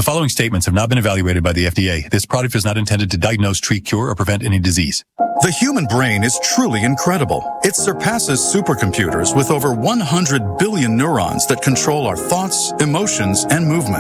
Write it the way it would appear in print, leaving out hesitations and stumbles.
The following statements have not been evaluated by the FDA. This product is not intended to diagnose, treat, cure, or prevent any disease. The human brain is truly incredible. It surpasses supercomputers with over 100 billion neurons that control our thoughts, emotions, and movement.